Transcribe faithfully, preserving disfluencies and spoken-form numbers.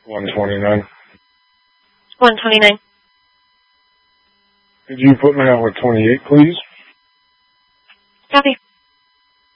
one twenty-nine. one twenty-nine. Could you put me out with twenty-eight, please? Copy.